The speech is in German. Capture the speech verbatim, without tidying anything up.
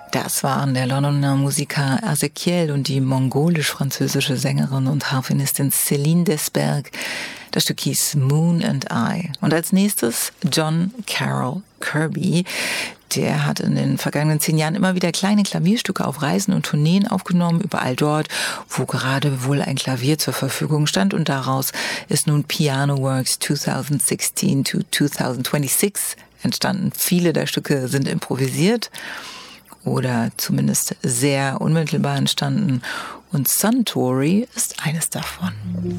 Das waren der Londoner Musiker Ezekiel und die mongolisch-französische Sängerin und Harfenistin Céline Desberg. Das Stück hieß Moon and I. Und als nächstes John Carroll Kirby. Der hat in den vergangenen zehn Jahren immer wieder kleine Klavierstücke auf Reisen und Tourneen aufgenommen, überall dort, wo gerade wohl ein Klavier zur Verfügung stand. Und daraus ist nun Piano Works twenty sixteen to twenty twenty-six entstanden. Viele der Stücke sind improvisiert oder zumindest sehr unmittelbar entstanden. Und Suntory ist eines davon.